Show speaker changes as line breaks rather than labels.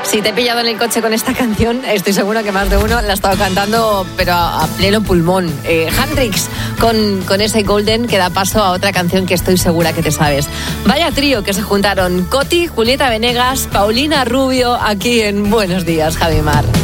Si te he pillado en el coche con esta canción, estoy segura que más de uno la ha estado cantando, pero a pleno pulmón. Hendrix con ese Golden que da paso a otra canción que estoy segura que te sabes. Vaya trío que se juntaron Coti, Julieta Venegas, Paulina Rubio, aquí en Buenos Días, Javimar.